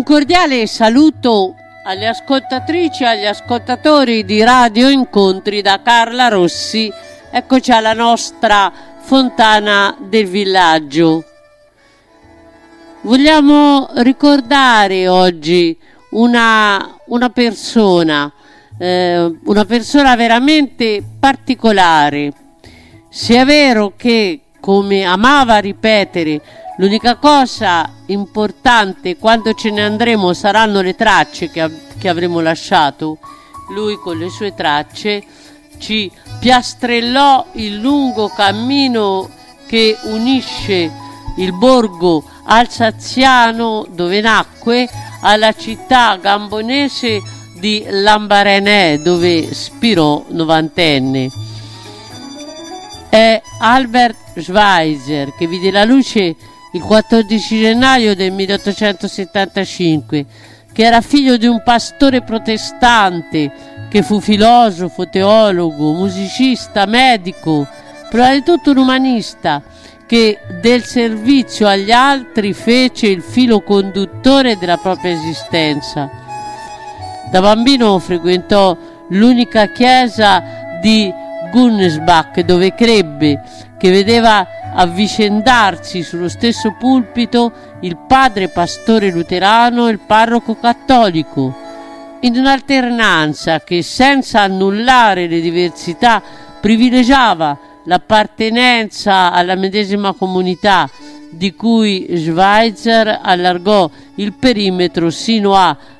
cordiale saluto alle ascoltatrici e agli ascoltatori di Radio Incontri da Carla Rossi. Eccoci alla nostra fontana del villaggio. Vogliamo ricordare oggi una persona veramente particolare. Se è vero che, come amava ripetere, l'unica cosa importante quando ce ne andremo saranno le tracce che avremo lasciato, lui con le sue tracce ci piastrellò il lungo cammino che unisce il borgo alsaziano dove nacque alla città gambonese di Lambaréné dove spirò novantenne. È Albert Schweitzer, che vide la luce il 14 gennaio del 1875, che era figlio di un pastore protestante, che fu filosofo, teologo, musicista, medico, prima di tutto un umanista, che del servizio agli altri fece il filo conduttore della propria esistenza. Da bambino frequentò l'unica chiesa di Gunsbach, dove crebbe, che vedeva avvicendarsi sullo stesso pulpito il padre pastore luterano e il parroco cattolico, in un'alternanza che, senza annullare le diversità, privilegiava l'appartenenza alla medesima comunità, di cui Schweitzer allargò il perimetro sino a